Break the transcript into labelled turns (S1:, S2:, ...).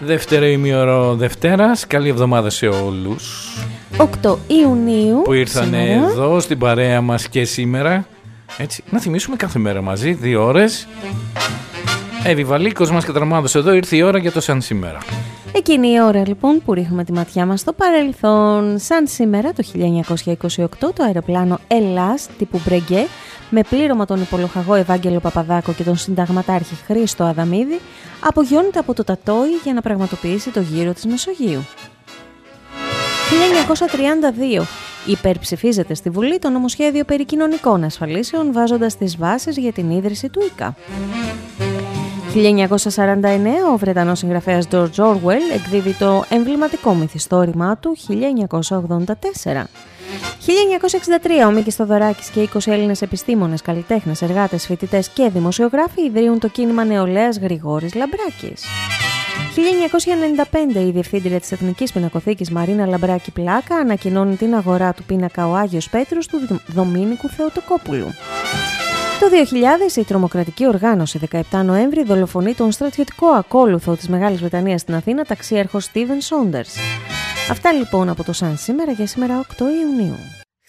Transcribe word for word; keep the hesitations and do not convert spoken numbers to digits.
S1: Δεύτερο ημίωρο Δευτέρας. Καλή εβδομάδα σε όλους.
S2: οκτώ Ιουνίου
S1: που ήρθαν
S2: σήμερα
S1: εδώ στην παρέα μας και σήμερα. Έτσι, να θυμίσουμε κάθε μέρα μαζί, δύο ώρες. Εύη Βαλίκος μας κατραμάδος εδώ, ήρθε η ώρα για το σαν σήμερα.
S2: Εκείνη η ώρα λοιπόν που ρίχνουμε τη ματιά μας στο παρελθόν. Σαν σήμερα το χίλια εννιακόσια είκοσι οκτώ το αεροπλάνο Ελλάς τύπου Μπρεγκέ με πλήρωμα τον υπολοχαγό Ευάγγελο Παπαδάκο και τον συνταγματάρχη Χρήστο Αδαμίδη απογειώνεται από το Τατόι για να πραγματοποιήσει το γύρο της Μεσογείου. χίλια εννιακόσια τριάντα δύο υπερψηφίζεται στη Βουλή το νομοσχέδιο περί κοινωνικών ασφαλίσεων βάζοντας τις βάσεις για την ίδρυση του ΙΚΑ. χίλια εννιακόσια σαράντα εννέα ο Βρετανός συγγραφέας George Orwell εκδίδει το εμβληματικό μυθιστόρημά του χίλια εννιακόσια ογδόντα τέσσερα. χίλια εννιακόσια εξήντα τρία ο Μίκης Θοδωράκης και είκοσι Έλληνες επιστήμονες, καλλιτέχνες, εργάτες, φοιτητές και δημοσιογράφοι ιδρύουν το κίνημα νεολαίας Γρηγόρης Λαμπράκης. χίλια εννιακόσια ενενήντα πέντε η διευθύντρια της Εθνικής Πινακοθήκης Μαρίνα Λαμπράκη Πλάκα ανακοινώνει την αγορά του πίνακα ο Άγιος Πέτρος του Δομήνικου Θεοτοκόπουλου. Το δύο χιλιάδες η τρομοκρατική οργάνωση δεκαεπτά Νοέμβρη δολοφονεί τον στρατιωτικό ακόλουθο της Μεγάλης Βρετανίας στην Αθήνα ταξίαρχο Στίβεν Σόντερς. Αυτά λοιπόν από το Σαν σήμερα για σήμερα οκτώ Ιουνίου.